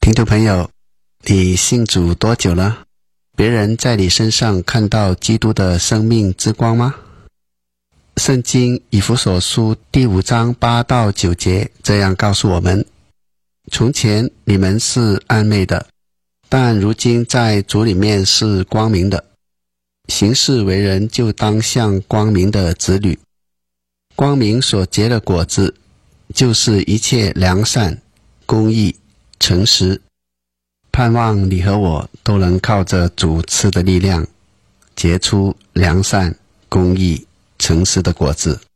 听众朋友，你信主多久了？别人在你身上看到基督的生命之光吗？圣经以弗所书第5章8到9节这样告诉我们：从前你们是暗昧的，但如今在主里面是光明的。行事为人就当像光明的子女。光明所结的果子，就是一切良善、公义、诚实。盼望你和我都能靠着主赐的力量，结出良善、公义、诚实的果子。